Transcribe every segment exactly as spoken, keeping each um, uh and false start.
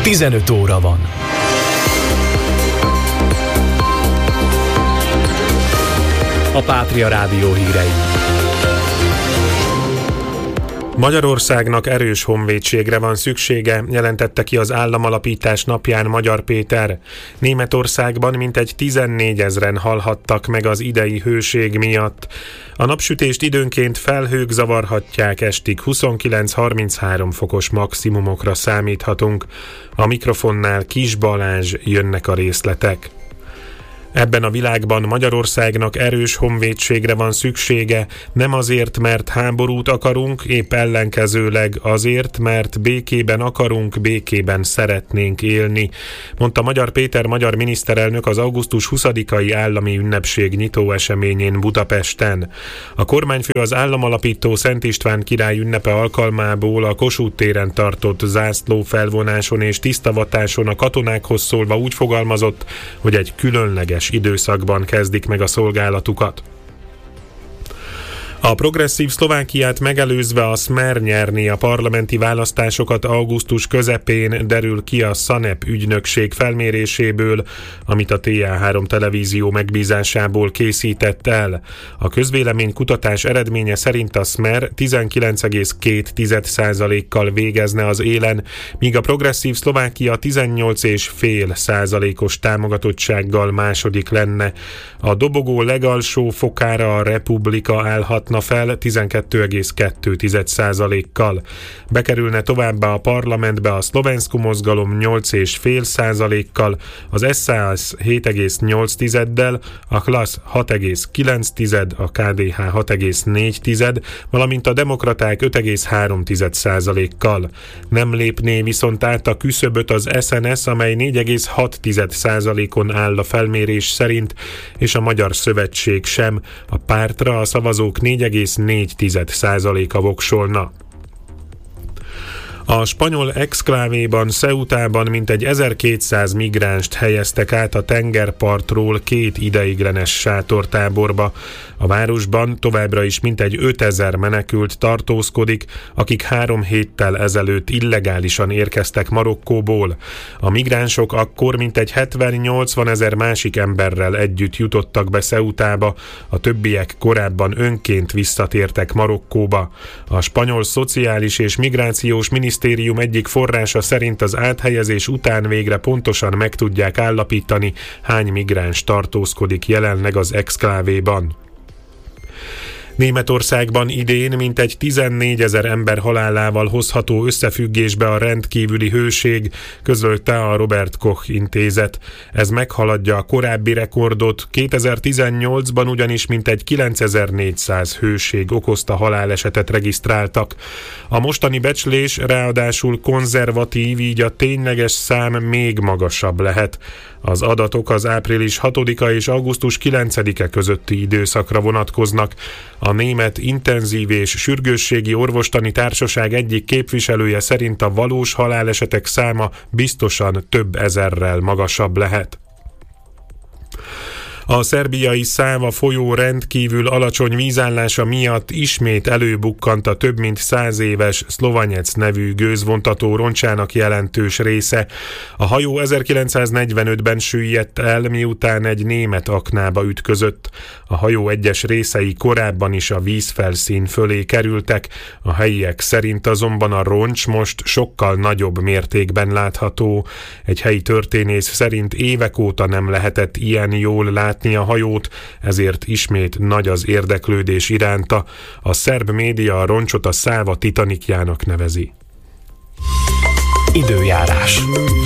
tizenöt óra van. A Pátria Rádió hírei. Magyarországnak erős honvédségre van szüksége, jelentette ki az államalapítás napján Magyar Péter. Németországban mintegy tizennégyezren halhattak meg az idei hőség miatt. A napsütést időnként felhők zavarhatják, estig huszonkilenc-harminchárom fokos maximumokra számíthatunk. A mikrofonnál Kis Balázs, jönnek a részletek. Ebben a világban Magyarországnak erős honvédségre van szüksége, nem azért, mert háborút akarunk, épp ellenkezőleg azért, mert békében akarunk, békében szeretnénk élni, mondta Magyar Péter magyar miniszterelnök az augusztus huszadikai állami ünnepség nyitó eseményén Budapesten. A kormányfő az államalapító Szent István király ünnepe alkalmából a Kossuth téren tartott zászlófelvonáson és tisztavatáson a katonákhoz szólva úgy fogalmazott, hogy egy különleges időszakban kezdik meg a szolgálatukat. A progresszív Szlovákiát megelőzve a Smer nyerni a parlamenti választásokat augusztus közepén, derül ki a SZANEP ügynökség felméréséből, amit a té á három televízió megbízásából készített el. A közvéleménykutatás eredménye szerint a Smer tizenkilenc egész két százalékkal végezne az élen, míg a progresszív Szlovákia tizennyolc egész öt százalékos támogatottsággal második lenne. A dobogó legalsó fokára a Republika állhatna fel tizenkét egész kettő százalékkal. Bekerülne továbbá a parlamentbe a Szlovenszku mozgalom nyolc egész öt százalékkal, az es zé á es hét egész nyolc százalékkal, a Klasz hat egész kilenc százalékkal, a ká dé há hat egész négy százalékkal, valamint a demokraták öt egész három százalékkal. Nem lépné viszont át a küszöböt az es en es, amely négy egész hat százalékon áll a felmérés szerint, és a Magyar Szövetség sem. A pártra a szavazók négy egész négy százaléka voksolna. A spanyol exklávéban, Ceutában mintegy ezerkétszáz migránst helyeztek át a tengerpartról két ideiglenes sátortáborba. A városban továbbra is mintegy ötezer menekült tartózkodik, akik három héttel ezelőtt illegálisan érkeztek Marokkóból. A migránsok akkor mintegy hetven-nyolcvan ezer másik emberrel együtt jutottak be Ceutába, a többiek korábban önként visszatértek Marokkóba. A spanyol szociális és migrációs minisztérium egyik forrása szerint az áthelyezés után végre pontosan meg tudják állapítani, hány migráns tartózkodik jelenleg az exklávéban. Németországban idén mintegy tizennégyezer ember halálával hozható összefüggésbe a rendkívüli hőség, közölte a Robert Koch intézet. Ez meghaladja a korábbi rekordot, kétezer-tizennyolcban ugyanis mintegy kilencezer-négyszáz hőség okozta halálesetet regisztráltak. A mostani becslés ráadásul konzervatív, így a tényleges szám még magasabb lehet. Az adatok az április hatodika és augusztus kilencedike közötti időszakra vonatkoznak. A Német Intenzív és Sürgősségi Orvostani Társaság egyik képviselője szerint a valós halálesetek száma biztosan több ezerrel magasabb lehet. A szerbiai Száva folyó rendkívül alacsony vízállása miatt ismét előbukkant a több mint száz éves Szlovanyec nevű gőzvontató roncsának jelentős része. A hajó ezerkilencszáznegyvenötben süllyedt el, miután egy német aknába ütközött. A hajó egyes részei korábban is a vízfelszín fölé kerültek, a helyiek szerint azonban a roncs most sokkal nagyobb mértékben látható. Egy helyi történész szerint évek óta nem lehetett ilyen jól látni a hajót, ezért ismét nagy az érdeklődés iránta. A szerb média a roncsot a Száva Titanikjának nevezi. Időjárás.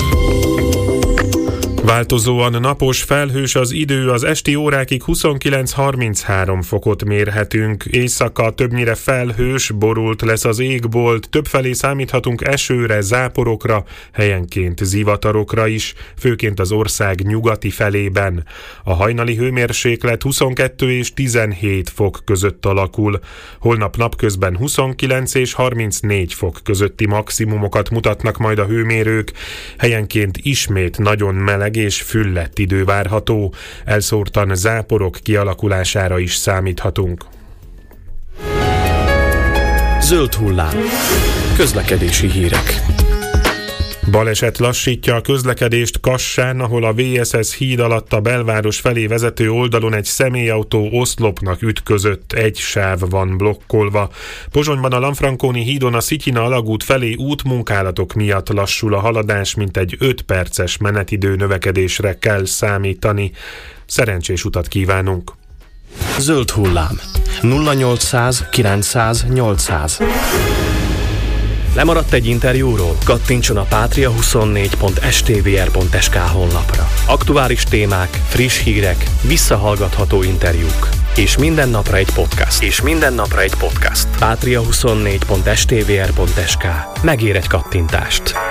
Változóan napos, felhős az idő, az esti órákig huszonkilenc-harminchárom fokot mérhetünk. Éjszaka többnyire felhős, borult lesz az égbolt, többfelé számíthatunk esőre, záporokra, helyenként zivatarokra is, főként az ország nyugati felében. A hajnali hőmérséklet huszonkettő és tizenhét fok között alakul. Holnap napközben huszonkilenc és harmincnégy fok közötti maximumokat mutatnak majd a hőmérők. Helyenként ismét nagyon meleg és füllett idő várható, elszórtan záporok kialakulására is számíthatunk. Zöld hullám. Közlekedési hírek. Baleset lassítja a közlekedést Kassán, ahol a vé es es híd alatt a belváros felé vezető oldalon egy személyautó oszlopnak ütközött, egy sáv van blokkolva. Pozsonyban a Lanfranconi hídon a Szityina alagút felé útmunkálatok miatt lassul a haladás, mint egy öt perces menetidő növekedésre kell számítani. Szerencsés utat kívánunk! Zöld hullám. nulla nyolcszáz kilencszáz nyolcszáz. Lemaradt egy interjúról? Kattintson a patria huszonnégy pont s t v r pont s k honlapra. Aktuális témák, friss hírek, visszahallgatható interjúk. És minden napra egy podcast. És minden napra egy podcast. patria huszonnégy pont s t v r pont s k. Megér egy kattintást.